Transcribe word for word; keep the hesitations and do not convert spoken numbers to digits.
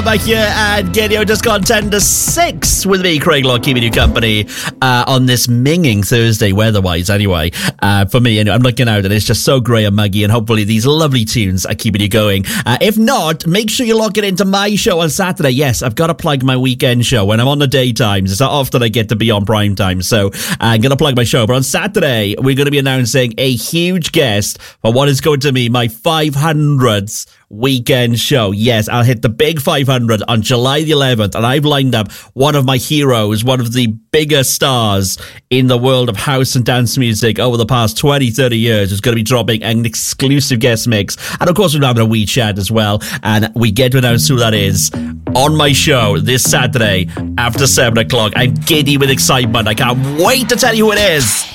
Back here and Gideon just gone ten to six with me, Craig Law, keeping you company uh, on this minging Thursday, weather-wise anyway. Uh, for me, anyway, I'm looking out and it's just so grey and muggy, and hopefully these lovely tunes are keeping you going. Uh, if not, make sure you lock it into my show on Saturday. Yes, I've got to plug my weekend show. When I'm on the daytimes, it's not often I get to be on prime time, so uh, I'm going to plug my show. But on Saturday, we're going to be announcing a huge guest for what is going to be my five hundredth weekend show. Yes, I'll hit the big five hundred on July the eleventh, and I've lined up one of my heroes, one of the bigger stars in the world of house and dance music over the past twenty, thirty years, who's going to be dropping an exclusive guest mix. And of course, we're having a wee chat as well, and we get to announce who that is on my show this Saturday after seven o'clock. I'm giddy with excitement. I can't wait to tell you who it is.